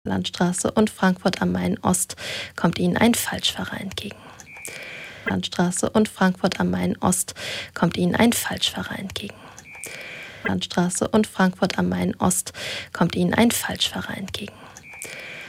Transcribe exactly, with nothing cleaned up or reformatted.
Landstraße und Frankfurt am Main Ost kommt Ihnen ein Falschfahrer entgegen. Landstraße und Frankfurt am Main Ost kommt Ihnen ein Falschfahrer entgegen. Landstraße und Frankfurt am Main Ost kommt Ihnen ein Falschfahrer entgegen.